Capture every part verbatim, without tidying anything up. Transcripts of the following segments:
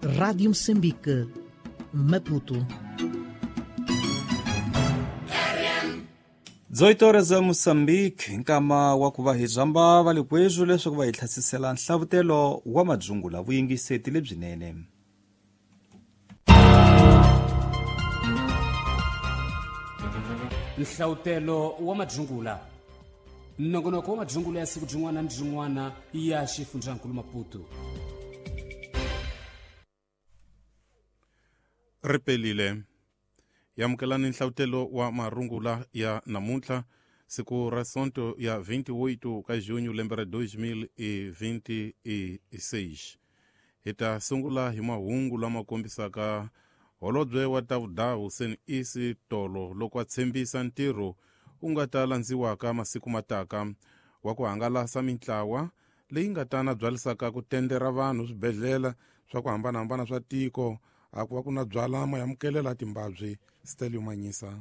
Rádio Moçambique, Maputo. dezoito horas za Moçambique, nkama wa ku va hi byamba va le kweju leswaku va hi tlhasisela nhlavutelo wa madzungula vuyingiseti lebyinene. Nhlavutelo wa madzungula, nongonoko wa madzungula ya siku jin'wana ni jin'wana ya xifundzankulu Maputo. Ripelile yamukelani nhlavutelo wa marungula ya namuntlha siku ra sonto ya vinte e oito ka junho lembe ra dois mil e vinte e seis. Hi ta sungula hi mahungu lama kombisaka holobye wa Tavudawu Hussein Isi Tolo loko a tshembisa ntirho wu nga ta landziwaka masiku mataka wa ku hangalasa mintlawa leyi nga ta na byalisaka ku tendera vanhu swibedhlela swa ku hambanahambana swa tiko a ku va ku na byala mayamukelela timbabyi. Stelio Manyisa.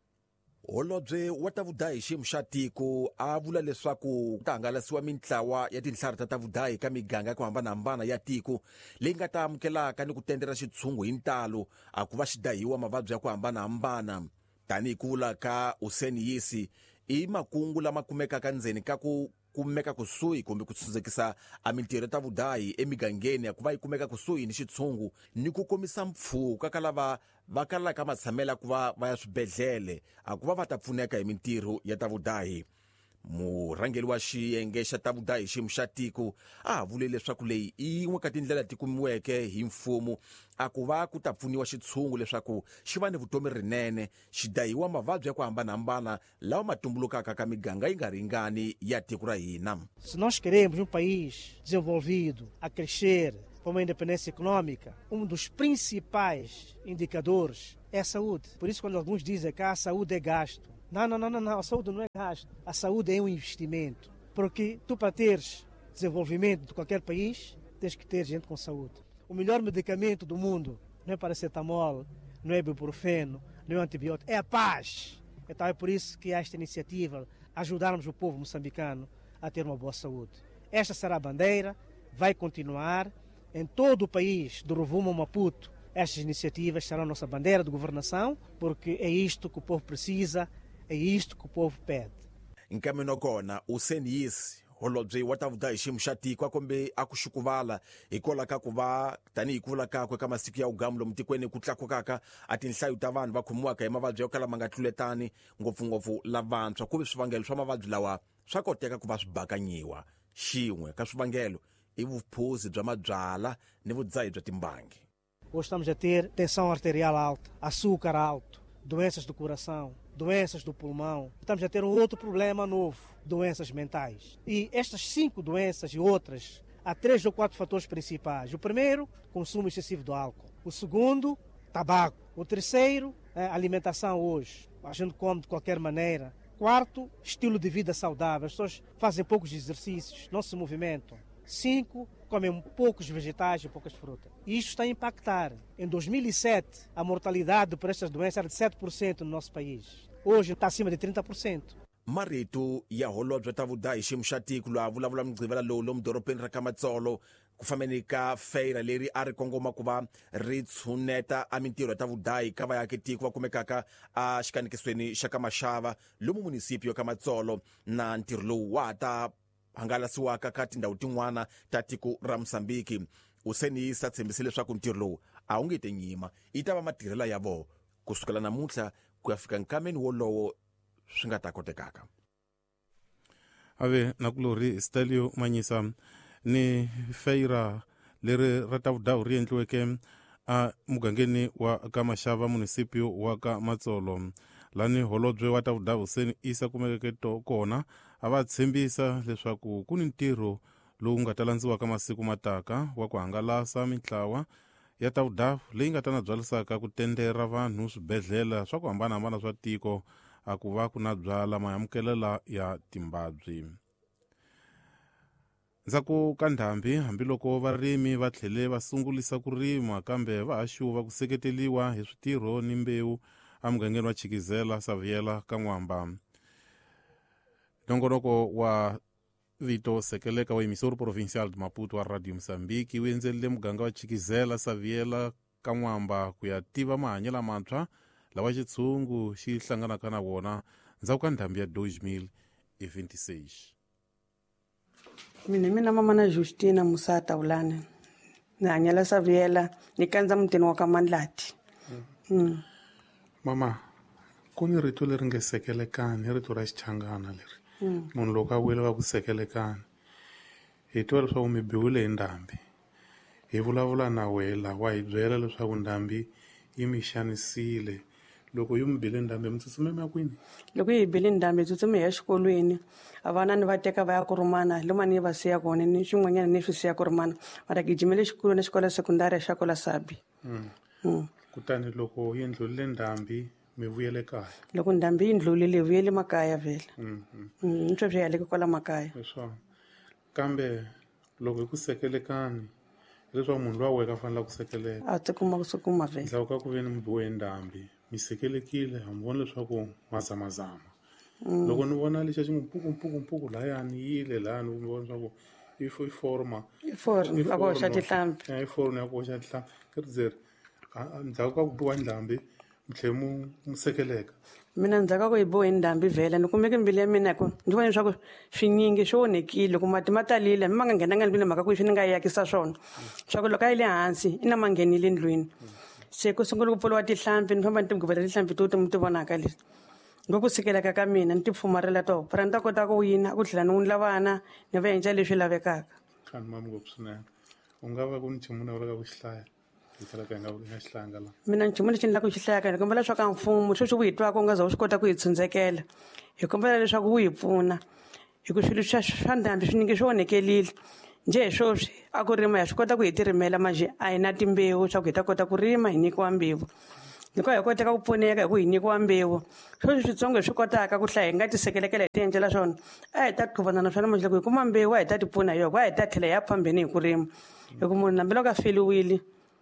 Holobye wa Tavudayi xiyimo xa tiko a vula leswaku ku ta hangalasiwa mintlawa ya tinhlari ta Tavudayi ka miganga ya ku hambanahambana ya tiko leyi nga ta amukelaka ni ku tendera xitshungu hi ntalo a ku va xi dahiwa mavabyi ya ku hambanahambana. Tanihi ku vula ka Hussein Isi i makungu lama kumekaka ndzeni ka ku kumeka kusuhi kumbe ku tshundzekisa a mintirho ya Tavudayi emigangeni ya ku va yi kumeka kusuhi ni xitshungu ni ku komisa mpfhuka ka lava va kalaka matshamela ku va va ya swibedhlele a ku va va ta pfuneka hi mintirho ya Tavudayi. Murhangeli wa xiyenge xa Tavudayi xiyimo xa tiko a vule leswaku leyi i yin'we ka tindlela ti kumiweke hi mfumo a ku va ku ta pfuniwa xitshungu leswaku xi va ni vutomi rinene xi dahiwa mavabyi ya ku hambanahambana lawa ma tumbulukaka ka miganga yi nga ringani ya tiko ra hina. Se nós queremos um país desenvolvido, a crescer, com uma independência econômica, um dos principais indicadores é a saúde. Por isso, quando alguns dizem que a saúde é gasto, não, não, não, não, não, a saúde não é gasto. A saúde é um investimento. Porque tu, para teres desenvolvimento de qualquer país, tens que ter gente com saúde. O melhor medicamento do mundo não é paracetamol, não é ibuprofeno, não é antibiótico, é a paz. Então é por isso que há esta iniciativa, ajudarmos o povo moçambicano a ter uma boa saúde. Esta será a bandeira, vai continuar em todo o país, do Rovuma ao Maputo. Estas iniciativas serão a nossa bandeira de governação, porque é isto que o povo precisa, é isto que o povo pede. Nkameno kona Hussein Isi holobye wa Tavudayi xiyimo xa tiko a kombe a ku xukuvala hikwalaho ka ku va tanihi ku vula kakwe ka masiku ya ugamu lomu tikweni ku tlakukaka a tinhlayo ta vanhu va khomiwaka hi mavabyi yo kala ma nga tluletani ngopfungopfu lavantshwa ku ve swivangelo swa mavabyi lawa swa koteka ku va swi bakanyiwa. Xin'we ka swivangelo i vuphuzi bya mabyala ni vudzahi bya timbangi. Hoje estamos a ter tensão arterial alta, açúcar alto, doenças do coração, doenças do pulmão. Estamos a ter um outro problema novo, doenças mentais. E estas cinco doenças e outras, há três ou quatro fatores principais. O primeiro, consumo excessivo do álcool. O segundo, tabaco. O terceiro, alimentação hoje. A gente come de qualquer maneira. Quarto, estilo de vida saudável. As pessoas fazem poucos exercícios, não se movimentam. Cinco, comem poucos vegetais e poucas frutas. E isto está a impactar. Em dois mil e sete, a mortalidade por estas doenças era de sete por cento no nosso país. Hoje está acima de trinta por cento. Marito ya holobye wa Tavudayi xiyimo xa tiko loyi a vulavula mugqivela lowu lomu doropeni ra Kamatsolo ku fambeni ka feira leri a ri kongoma ku va ri tshuneta a mintirho ya Tavudayi ka vaakitiko va kumekaka a xikanekisweni xa ka Maxava lomu munisipyo ya Kamatsolo na ntirho lowu wa ta hangalasiwaka ka tindhawu tin'wana ta tiko ra Mosambiki. Hussein Isi a tshembise leswaku ntirho lowu a wu nge te nyima yi ta va matirhela ya vona kusukela namuntlha ku ya fika nkameni wolowo swi nga ta kotekaka. Ave nakulori Stelio Manyisa ni feira leri ra Tavudawu ri endliweke a mugangeni wa ka Maxava munisipyo wa ka Matsolo lani holobye wa Tavudawu Hussein Isi kumekeke to kona a va tshembisa leswaku ku ni ntirho lowu nga ta landziwaka masiku mataka wa ku hangalasa mintlawa ya Tavudawu leyi nga ta na byalisaka ku tendera vanhu swibedhlela swa ku hambanahambana swa tiko a ku va ku na byala mayamukelela ya timbabyi. Ndzhaku ka ndhambi hambiloko varimi va tlhele va sungulisa ku rima kambe va ha xuva ku seketeliwa hi switirho ni mbewu a mugangeni wa Chikizela Saviela ka N'wamba. Nongonoko wa Vito Sekeleka wa emisor provincial de Maputo wa Radio Msambiki wu endzelile muganga wa Chikizela Saviela ka N'wamba ku ya tiva mahanyelo lamantshwa lawa xitshungu xi hlanganaka na wona ndzhaku ka ndhambi ya dois mil e vinte e seis. Mina mina mama na Justina Musata ulana ni hanyela Saviela ni kandza mutini wa ka Mandlati. Mm. Mama ku ni rito leri nge sekelekani rito ra xichangana leri Mm. munhu loko a wile va ku sekelekani hi twa leswaku mi biwile hi ndhambi hi vulavula na wena wa hi byela leswaku ndhambi yi mi xanisile loko yi mi bile ndhambi mi tsutsumema kwini Loko hi bile ndhambi tsutsumi ya xikolweni avana ni va teka va ya ku rumana loma ni va siya kona ni swin'wanyana ni swi siya ku rumana mara gijimele xikolweni na xikola sekundari xa kola Sabi. Mm. Mm. kutani loko yi ndlulile ndhambi mi vuyele kaya Loko ndhambi yi ndlulile hi vuyele makaya vele. Mm, mm. Mm, ni sweswi hi haleke kwala makaya. leswaku kambe loko hi ku sekelekani leswaku munhu loyi a weka fanele ku sekeleka A tsikuma ku sukuma vele. ndhawu ka ku ve ni mi biwe ndhambi mi sekelekile ha mi vona leswaku mazamazama loko ni vona lexi xi n'wi mpukumpukumpuku layani yile layani mi vona leswaku i fo- i forma For va ku hoxa tihlambi. i forma ya ku hoxa tihlambi ke ri byeri ndhawu ka ku biwa ndhambi mi tlhela mu mu sekeleka Mina ndzhaka ku hi bohe ndhambi vhela ni kumeke mbili ya mina ku ndzi vona leswaku swinyingi swi onhekile ku mati ma talile mi ma nga nghenanga ndlwini mhaka ku swi ni nga yakisa swona swa ku loko a yi le hansi i na ma nghenile ndlwini se ku sungula ku pfuriwa tihlampi ni famba ni ti guvela tihlampi to ti mi ti vonaka leti ngo ku sikeleka ka mina ni ti pfumarela to pera ni ta kota ku yina ku tlhela ni wundla vana ni va endla leswi lavekaka. khani mami ngopfu swinene u nga va ku ni nchumu na vulaka ku xi hlaya hi tlhela ka hi nga nga xi hlaya nga laha Mina nchumu lexi ni lava ku xi hlayaka ni kombela leswaku a mfumo sweswi wu hi twaka u nga za wu swi kota ku hi tshundzekela hi kombela leswaku wu hi pfuna hi ku swilo swa swa ndhambi swinyingi swi onhekelile njhe hi swoswi a ku rima hi swi kota ku hi ti rimela maji a hi na timbewu swa ku hi ta kota ku rima hi nyikiwa mbewu loko hi koteka ku pfuneka hi ku hi nyikiwa mbewu sweswi switsongo hi swi kotaka ku hlaya hi nga ti sekelekela hi ti endlela swona a hi ta qhuvana na swona maji loko hi kuma mbewu a hi ta ti pfuna hi yoko a hi ta tlhela hi ya phambeni hi ku rima hi ku munhu hambiloko a feliwile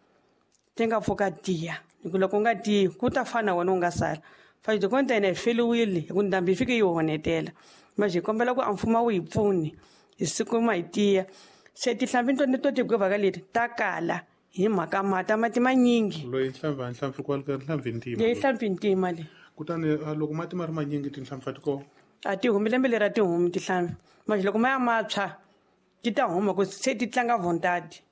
ti nga pfuka tiya hi ku loko u nga tiyi ku ta fana wena u nga sala fa loko ni ta hina hi feliwile hi ku ndhambi yi fike yi honetela maji hi kombela ku a mfumo wu hi pfuni hi sikuma hi tiya se tihlambi to ni to ti govaka leti ta kala hi mhaka mati mati manyingi loyi nhlampfi a nhlampfi kwalika nhlampfi ntima leyi hlampi ntima leyi kutani ah, loko mati ma ri manyingi tinhlampfi a ti kona a ti humi lembe leri a ti humi tihlambi maji loko ma ya matshwa ti ta huma ku se ti tlanga vontadi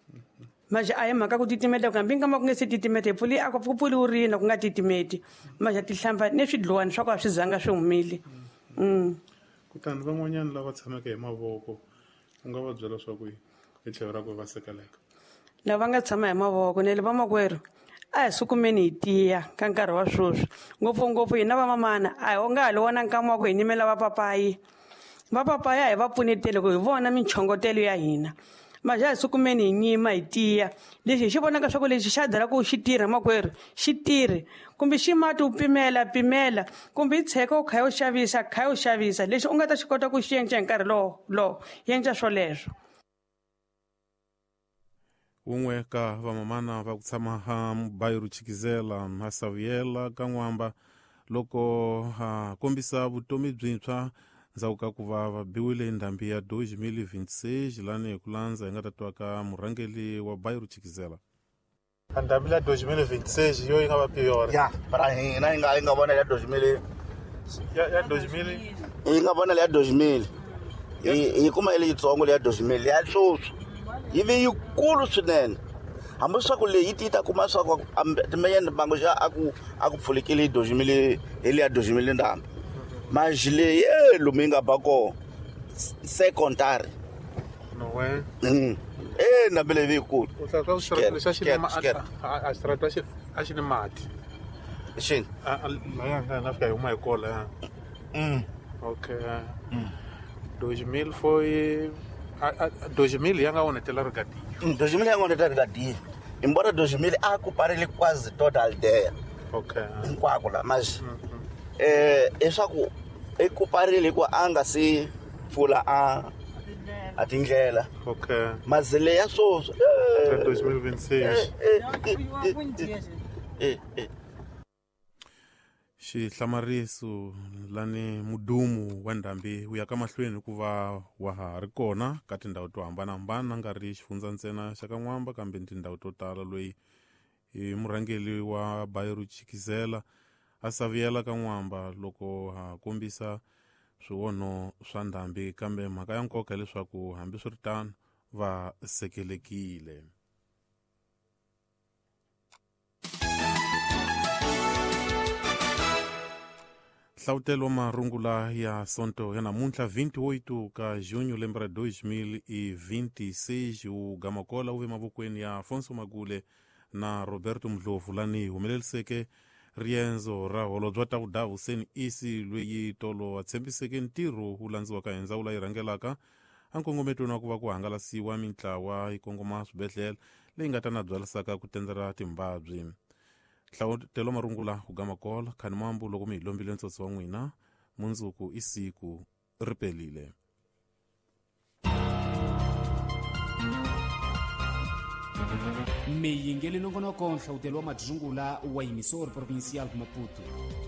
maji a hi mhaka ku titimeta ku hambi nkama ku nge se titimeta hi pfuli a ku pfuliwurina ku nga titimeti maji tihlamba ni swidlowani swa ku a swi zanga swi humile. Mm. kutani van'wanyana lava tshameke hi mavoko u nga va byela swa ku hi hi tlhelo ra ku va sekeleka Lava nga tshama hi mavoko ni le vamakwerhu a hi sukumeni hi tiya ka nkarhi wa swoswi ngopfungopfu hina vamamana a hi nga ha lo wona nkama wa ku hi nimela vapapayi vapapayi a hi va pfunetele ku hi vona minchongotelo ya hina maja hi sukumeni hi nyima hi tiya lexi hi xi vonaka swa ku lexi xa dala ku xi tirha makwerhu xi tirhi kumbe xi mati u pimela pimela kumbe hi tsheka u kha u xavisa kha u xavisa lexi u nga ta xi kota ku xi endla hi nkarhi lowo lowo endla swoleswo. un'we ka vamamana va ku tshama ha Bairo Chikizela na Saviela ka N'wamba loko ha kombisa vutomi byintshwa ndzhaku ka ku va va biwile hi ndhambi ya dois mil e vinte e seis lani hi ku landza hi nga ta twa ka murhangeli wa Bairo Chikizela. ndhambi ya dois mil e vinte e seis yo yi nga va piyora ya mara hina yi nga yi nga vona ya dois mil ya ya dois mil yi nga vona ya dois mil yi yi kuma ile yitsongo ya dois mil ya swoswi yi ve yikulu swinene hambi swa ku leyi yi ti ta kuma swa ku timenyani bango xa a ku a ku pfulekile dois mil hi le ya dois mil ndhambi maji leyi ye lomu yi nga ba kona secondary no we e na bele ve yikulu u hlaya swa ku xitirata lexi a xi ni ma- Xikerha, a- a xitirata a xi- a xi ni mati xini A- a- laya nga nga fika hi huma hi kona laya Mm. okay dois mil foi a- a- dois mil ya nga onhetela rigadiyo Mm, dois mil ya nga onheta rigadiyo embora dois mil a ku parile quase toda a aldeia okay hinkwako la mas eh leswaku i ku parile hi ku a nga si pfula a a tindlela okay mazele ya swoswo ya dois mil e vinte e seis eh, eh, eh, eh. xihlamariso lani mudumu wa ndhambi wu ya ka mahlweni ku va wa ha ri kona ka tindhawu to hambanahambana nga ri xifundza ntsena xa ka N'wamba kambe tindhawu to tala loyi hi murhangeli wa Bairo Chikizela a saviyela ka N'wamba loko ha kombisa swivono swa ndhambi kambe mhaka ya nkoka leswaku hambi swi ri tano va sekelekile. Nhlawutelo wa marungula ya sonto ya namuntlha vinte-oito ka junho lembe ra dois mil e vinte e seis wu gamakola wu ve mavokweni ya Afonso Magule na Roberto Mdlovu lani humeleliseke riendzo ra holobye wa Tavuda Hussein Isi loyi tolo a tshembiseke ntirho wu landziwaka hi ndzawulo yi rhangelaka a nkongometweni wa ku va ku hangalasiwa mintlawa yi kongoma swibedhlele leyi nga ta na byalisaka ku tendera timbabyi. Nhlawutelo marungula ku gamakola khani mambu loko mi hi lombile ntsotsi wa n'wina mundzuku i siku ri pelile. mi yingele nongonoko nhlawutelo wa madrungula wa emisor provincial Maputo.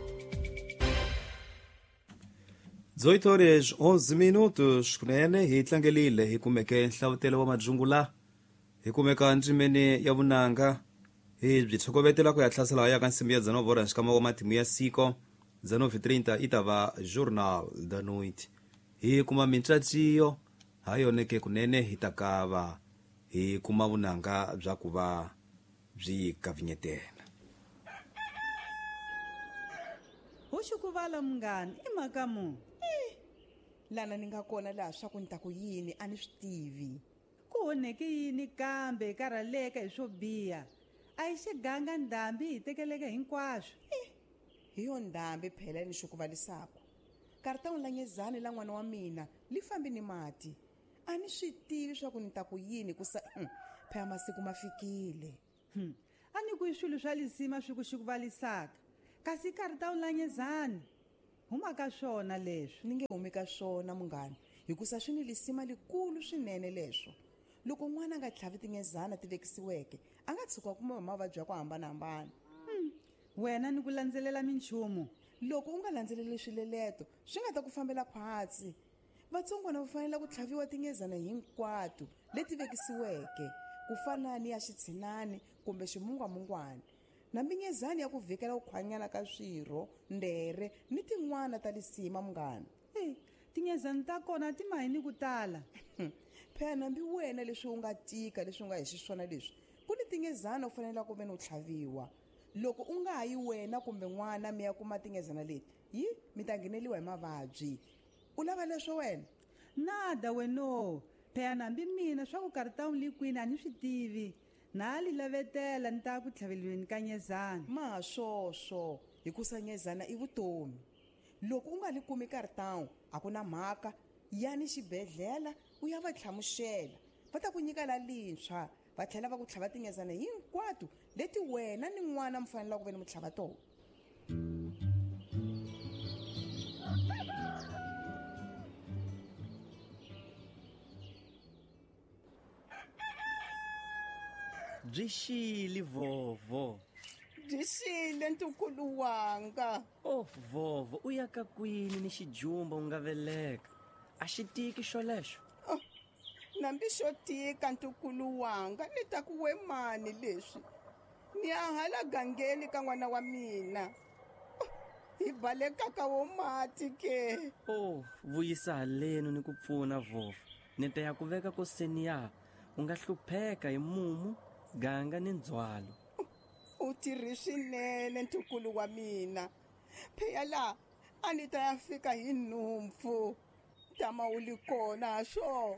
dezoito horas onze minutos kunene hi tlangelile hi kumeke nhlawutelo wa madrungula hi kumeka ndzimeni ya vunanga hi byi tshokovetela ku ya hlasela ya ka nsimbi ya dzanove horas xikama wa matimu ya siko dzanove trinta i ta va journal da noite hi kuma mintswatsiyo ha yoneke kunene hi ta kava hi kuma vunanga bya ku va byi kavinyetela. Hoxi ku vala munghani i mhaka muni? Eh, lana ni nga kona laha swa ku ni ta ku yini a ni swi tivi. Ku onheke yini kambe hi karhaleka hi swo biha a hi xiganga ndhambi hi tekeleke hinkwaswo. Eh, hi yo ndhambi phela ni xikuvalisako karhi ta n'wi langezani la n'wana wa mina li fambi ni mati a ni swi tivi swa ku ni ta ku yini kusa hmm, phela masiku ma fikile. Hmm. A ni ku swilo swa lisima swi ku xikuvalisaka kasi karhi ta ulanyezani huma ka swona leswi. Ni nge humi ka swona munghani hikusa swi ni lisima likulu swinene leswo loko n'wana a nga tlhavi tingezana ti vekisiweke a nga tshuka kuma hi mavabyi ya ku hambanahambana. Hmm. Wena ni ku landzelela minchumu loko u nga landzeleli swileleto swi nga ta ku fambela phatsi. Vatsongwana va fanele ku tlhaviwa tingezana hinkwato leti vekisiweke ku fana ni ya xitshinani kumbe ximungwamungwana na mingezani ya ku vhekela ku khwanyana ka swirho ndere ni tin'wana ta lisima munghana. Hey, tingezani ta kona ti mahini ku tala. Phela nambi wena leswi u nga tika leswi u nga hi xiswona leswi ku ni tingezana u fanele ku ve ni u tlhaviwa. Loko u nga ha yi wena kumbe n'wana mi ya kuma tingezana leti yi mi ta ngheneliwa hi mavabyi. U lava leswo wena? Nada weno phela nambi mina swa ku karhi ta likwini a ni swi tivi na li lavetela ni ta ku tlhaveliweni ka nyezana. Ma swoswo hikusa nyezana i vutomi. Loko u nga li kumi karhi tawu a ku na mhaka yani xibedhlela u ya va tlhamuxela va ta ku nyika la lintshwa va tlhela va ku tlhava tingezana hinkwato leti wena ni n'wana mi fanele ku ve ni mi tlhava tona. Byi xile vovo. Byi xile ntukulu wanga. Oh vovo u ya ka kwini ni xijumba u nga veleka a xi tiki xolexo. Oh, nambi xo tika ntukulu wanga ni ta ku we mani leswi ni ya hala gangeni ka n'wana wa mina. Oh, hi balekaka wo mati ke. Oh vuyisa haleni ni ku pfuna vovo ni ta ya ku veka ko seniya u nga hlupheka hi mumu ganga ni ndzwalo. U tirhi swinene ntukulu wa mina phela la a ni ta ya fika hi nhumpfu tama u li kona swo.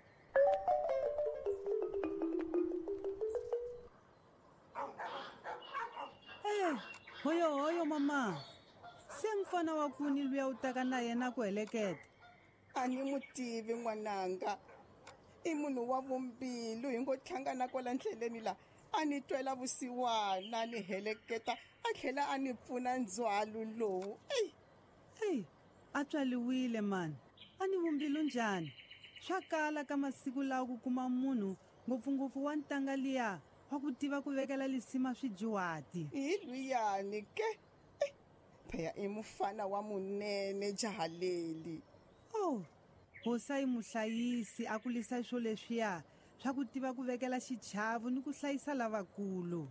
Eh, hoyo hoyo mama se mfana wa kuni luya u taka na yena ku heleketa. A ni mutivi n'wananga i munhu wa vumbilu hi ngo tlhangana kwala ndleleni la a ni twela vusiwana ni heleketa a tlhela a ni pfuna ndzwalo lowu. Eyi eyi a tswaliwile mani a ni vumbilu njhani swa kala ka masiku lawa ku kuma munhu ngopfungopfu wa ntanga liya wa ku tiva ku vekela lisima swidyuhati. Hi luyani ke phaya i mufana wa munene jaha leli. Oh, hosayi muhlayisi a kulisa swo leswiya swa ku tiva ku vekela xichavu ni ku hlayisa lavakulu.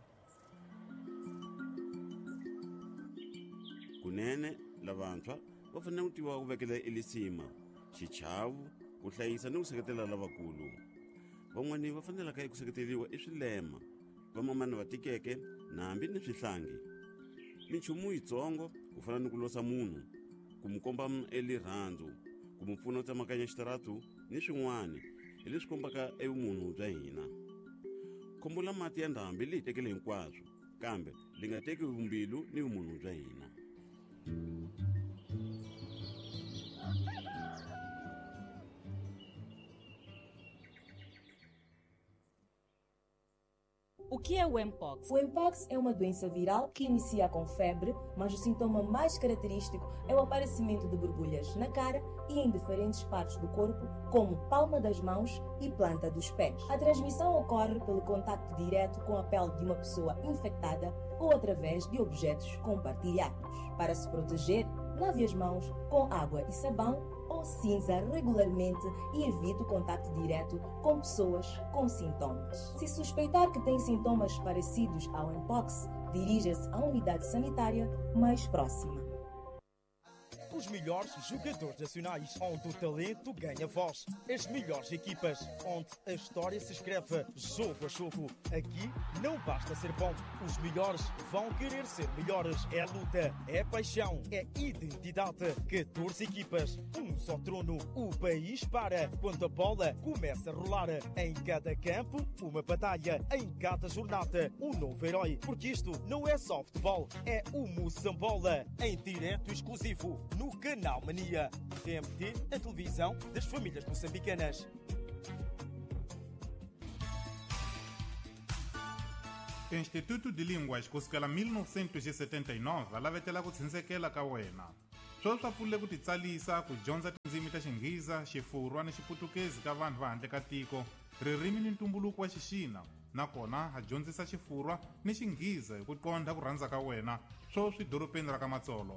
Kunene lavantshwa va fanele ku tiva ku vekela elisima xichavu ku hlayisa ni ku seketela lavakulu. Van'wani va fanelaka ku seketeliwa i swilema, vamamani va tikeke na hambi ni swihlangi. Minchumu yitsongo ku fana ni ku losa munhu, ku mu komba elirhandzu, ku mu pfuna ku tsamakanya xitaratu ni swin'wana hi leswi kombaka evumunhu bya hina. Khombola mati ya ndhambi leyi tekele hinkwaswo, kambe li nga teki vumbilu ni vumunhu bya hina. O que é o Mpox? O Mpox é uma doença viral que inicia com febre, mas o sintoma mais característico é o aparecimento de borbulhas na cara e em diferentes partes do corpo, como palma das mãos e planta dos pés. A transmissão ocorre pelo contacto direto com a pele de uma pessoa infectada ou através de objetos compartilhados. Para se proteger, lave as mãos com água e sabão ou cinza regularmente e evite o contacto direto com pessoas com sintomas. Se suspeitar que tem sintomas parecidos ao Mpox, dirija-se à unidade sanitária mais próxima. Os melhores jogadores nacionais, onde o talento ganha voz. As melhores equipas, onde a história se escreve jogo a jogo. Aqui não basta ser bom, os melhores vão querer ser melhores. É luta, é paixão, é identidade. catorze equipas, um só trono. O país para quando a bola começa a rolar. Em cada campo, uma batalha. Em cada jornada, um novo herói. Porque isto não é só futebol, é o Moçambola. Em direto exclusivo, no Canal Mania. T M T, a televisão das famílias moçambicanas. Instituto de Línguas kusukela mil novecentos e setenta e nove lavetela ku tshindzekela ka wena. Swo swa pfulile ku titsalisa ku dyondza tindzimi ta Xingheza, Xifurwa ni Xiputukezi ka vanhu va handle ka tiko, ririmi ni ntumbuluko wa Xixina. Nakona ha dyondzisa Xifurwa ni Xingheza hi ku qondha ku rhandza ka wena swo swi doropeni ra ka Matsolo.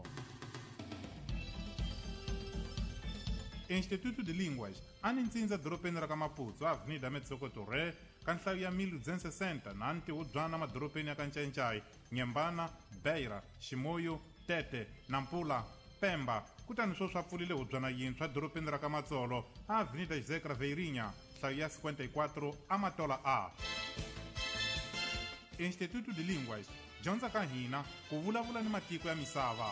Instituto de Línguas a ni ntsindza doropeni ra ka Maputo, Avenida Metsokoto Re, ka nhlayo ya mil duzentos e sessenta na ntiwodzwana madoropeni ya ka Ncencai, Nyembana, Beira, Ximoyo, Tete, Nampula, Pemba. Kutani swo swa pfulile hubyana yintshwa doropeni ra ka Matsolo, Avenida José Craveirinha, nhlayo ya cinquenta e quatro Amatola A. Instituto de Línguas, dyondza ka hina ku vulavula ni matiko ya misava.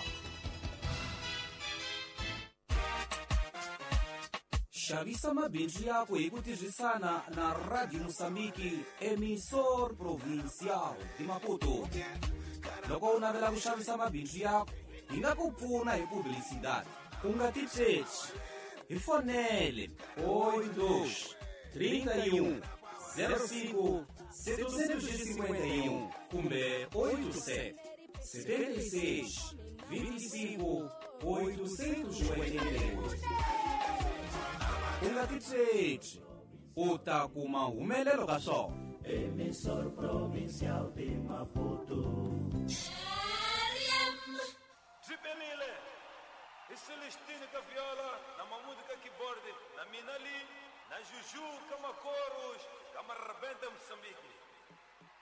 Xavisa mabindzu yako hi ku tirhisana na Radio Moçambique, emissor provincial de Maputo. Loko u navela ku xavisa mabindzu yako, hi nga ku pfuna hi publicidade. U nga titsheci, hi fonele oito dois, trinta e um, zero cinco, setecentos e cinquenta e um kumbe oito sete, setenta e seis, vinte e cinco, oitocentos e oitenta e oito. Unga titsheci, u ta kuma humelelo ka swona. Emissor provincial de Maputo. Zipenile, i Celestine ka viola, na Mamudu ka keyboard, na Minali, na Juju ka makoros, ka marabenta Moçambique.